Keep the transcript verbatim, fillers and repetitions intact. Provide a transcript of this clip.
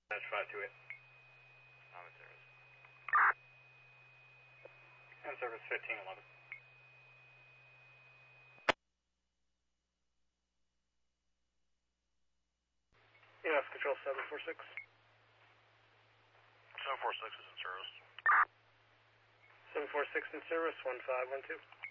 That's five two eight. I'm in service. And service fifteen eleven. E F control seven four six. seven four six is in service. seven four six in service, one five one two.